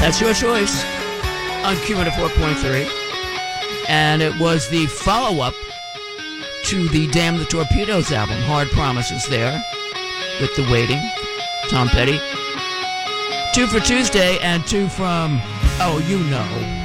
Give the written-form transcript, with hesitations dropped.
That's your choice on Q104.3. And it was the follow-up to the Damn the Torpedoes album. Hard Promises there with The Waiting. Tom Petty. 2 for Tuesday and 2 from, oh, you know.